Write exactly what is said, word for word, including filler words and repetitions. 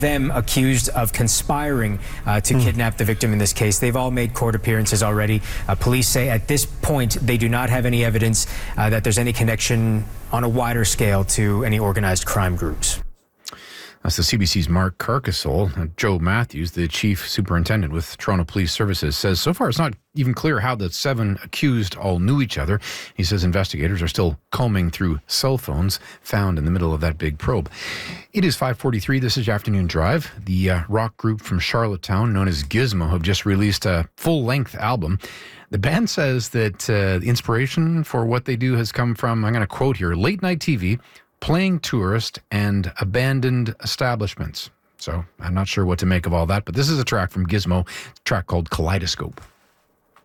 Them accused of conspiring uh, to mm. kidnap the victim in this case. They've all made court appearances already. Uh, police say at this point they do not have any evidence uh, that there's any connection on a wider scale to any organized crime groups. That's the C B C's Mark Carcassole. Joe Matthews, the chief superintendent with Toronto Police Services, says so far it's not even clear how the seven accused all knew each other. He says investigators are still combing through cell phones found in the middle of that big probe. It is five forty-three. This is your afternoon drive. The uh, rock group from Charlottetown, known as Gizmo, have just released a full-length album. The band says that uh, the inspiration for what they do has come from, I'm going to quote here, late-night T V, playing tourist, and abandoned establishments. So I'm not sure what to make of all that, but this is a track from Gizmo, a track called Kaleidoscope.